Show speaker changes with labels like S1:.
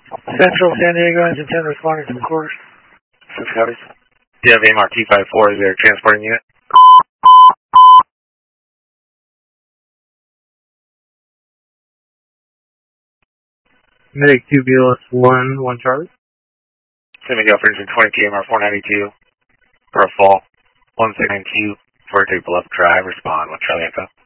S1: Central San Diego Engine 10 responding to the quarters.
S2: 6 copies. Do you have AMR T54 as their transporting unit?
S3: Medic 2 BLS 1 Charlie.
S2: San Miguel for engine 20 AMR 492 for a fall. 1692 for a take 11 drive, respond 1 Charlie Echo.